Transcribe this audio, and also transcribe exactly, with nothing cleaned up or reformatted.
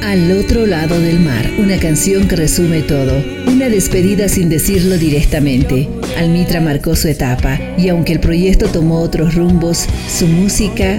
Al otro lado del mar, una canción que resume todo. Una despedida sin decirlo directamente. Almitra marcó su etapa y aunque el proyecto tomó otros rumbos, su música